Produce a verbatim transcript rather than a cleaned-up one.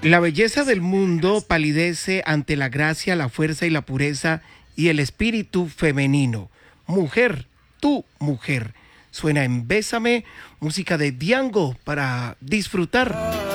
La belleza del mundo palidece ante la gracia, la fuerza y la pureza y el espíritu femenino. Mujer, tú mujer. Suena en Bésame, música de Diango para disfrutar.